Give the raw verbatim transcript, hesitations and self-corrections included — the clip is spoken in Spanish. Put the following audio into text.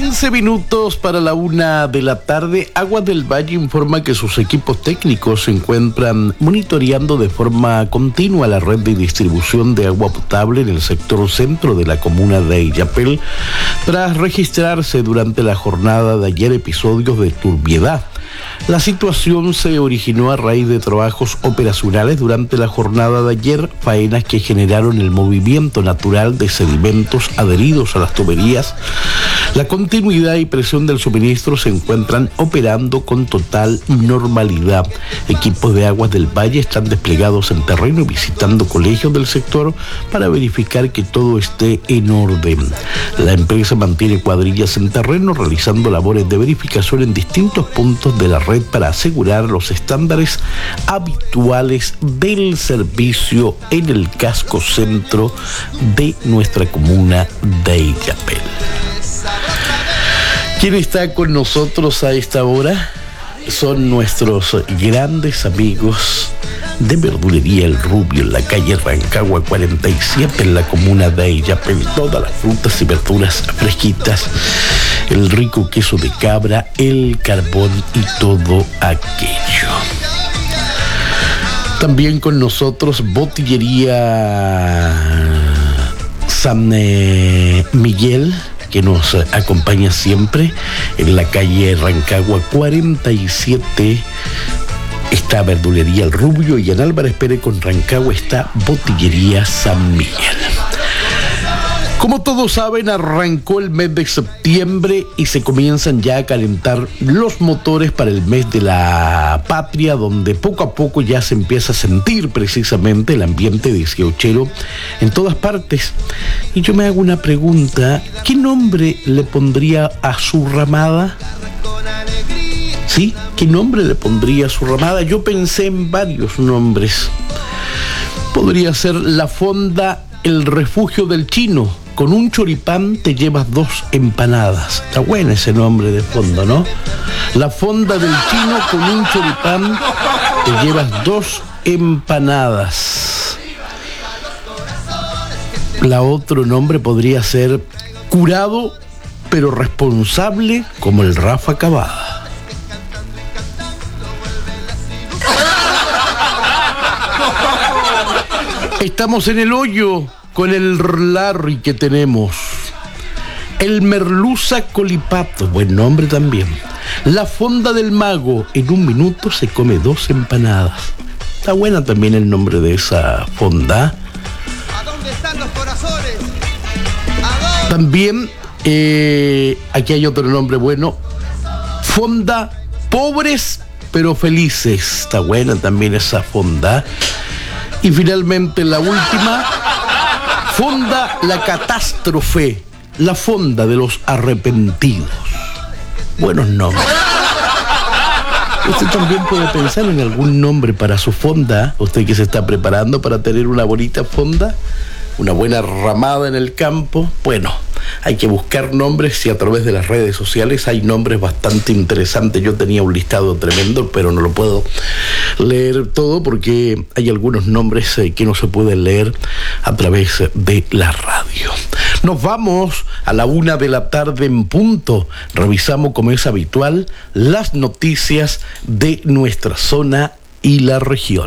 quince minutos para la una de la tarde. Aguas del Valle informa que sus equipos técnicos se encuentran monitoreando de forma continua la red de distribución de agua potable en el sector centro de la comuna de Illapel, tras registrarse durante la jornada de ayer episodios de turbiedad. La situación se originó a raíz de trabajos operacionales durante la jornada de ayer, faenas que generaron el movimiento natural de sedimentos adheridos a las tuberías. La continuidad y presión del suministro se encuentran operando con total normalidad. Equipos de Aguas del Valle están desplegados en terreno y visitando colegios del sector para verificar que todo esté en orden. La empresa mantiene cuadrillas en terreno realizando labores de verificación en distintos puntos de la red para asegurar los estándares habituales del servicio en el casco centro de nuestra comuna de Illapel. ¿Quién está con nosotros a esta hora? Son nuestros grandes amigos de Verdulería El Rubio en la calle Rancagua cuarenta y siete en la comuna de Illapel. Todas las frutas y verduras fresquitas, el rico queso de cabra, el carbón y todo aquello. También con nosotros Botillería San eh, Miguel, que nos acompaña siempre en la calle Rancagua cuarenta y siete. Está Verdulería El Rubio y en Álvarez Pérez con Rancagua está Botillería San Miguel. Como todos saben, arrancó el mes de septiembre y se comienzan ya a calentar los motores para el mes de la patria, donde poco a poco ya se empieza a sentir precisamente el ambiente dieciochero en todas partes. Y yo me hago una pregunta: ¿qué nombre le pondría a su ramada? ¿Sí? ¿Qué nombre le pondría a su ramada? Yo pensé en varios nombres. Podría ser la fonda El Refugio del Chino. Con un choripán te llevas dos empanadas. Está bueno ese nombre de fondo, ¿no? La fonda del Chino, con un choripán te llevas dos empanadas. La otro nombre podría ser Curado pero responsable como el Rafa Cavada. Estamos en el hoyo con el Larry que tenemos. El Merluza Colipato, buen nombre también. La fonda del Mago, en un minuto se come dos empanadas. Está buena también el nombre de esa fonda. ¿A dónde están los corazones? También, eh, aquí hay otro nombre bueno. Fonda Pobres pero Felices. Está buena también esa fonda. Y finalmente la última, Fonda La Catástrofe, la fonda de los arrepentidos. Buenos nombres. Usted también puede pensar en algún nombre para su fonda, usted que se está preparando para tener una bonita fonda, una buena ramada en el campo. Bueno, hay que buscar nombres y a través de las redes sociales hay nombres bastante interesantes. Yo tenía un listado tremendo, pero no lo puedo leer todo porque hay algunos nombres eh, que no se pueden leer a través de la radio. Nos vamos a la una de la tarde en punto. Revisamos, como es habitual, las noticias de nuestra zona y la región.